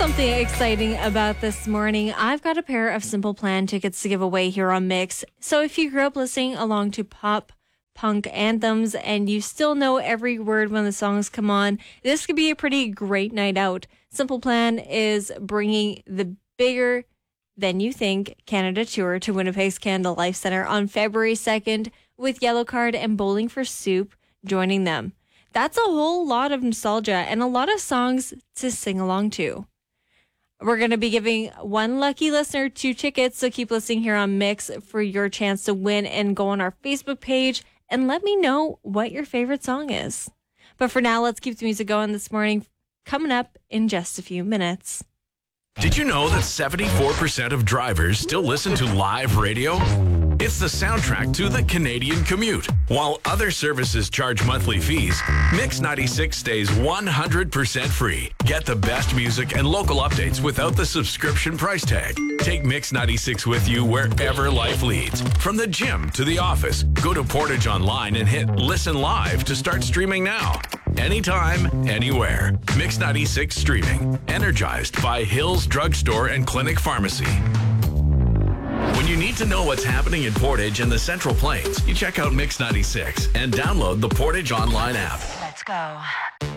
something exciting about this morning. I've got a pair of Simple Plan tickets to give away here on Mix. So if you grew up listening along to pop, punk anthems and you still know every word when the songs come on, this could be a pretty great night out. Simple Plan is bringing the bigger than you think Canada tour to Winnipeg's Canada Life Centre on February 2nd with Yellowcard and Bowling for Soup joining them. That's a whole lot of nostalgia and a lot of songs to sing along to. We're going to be giving one lucky listener 2 tickets, so keep listening here on Mix for your chance to win and go on our Facebook page and let me know what your favorite song is. But for now, let's keep the music going this morning, coming up in just a few minutes. Did you know that 74% of drivers still listen to live radio? It's the soundtrack to the Canadian commute. While other services charge monthly fees, Mix 96 stays 100% free. Get the best music and local updates without the subscription price tag. Take Mix 96 with you wherever life leads. From the gym to the office, go to Portage Online and hit Listen Live to start streaming now. Anytime, anywhere. Mix 96 streaming. Energized by Hills Drugstore and Clinic Pharmacy. When you need to know what's happening in Portage and the Central Plains, you check out Mix 96 and download the Portage Online app. Let's go.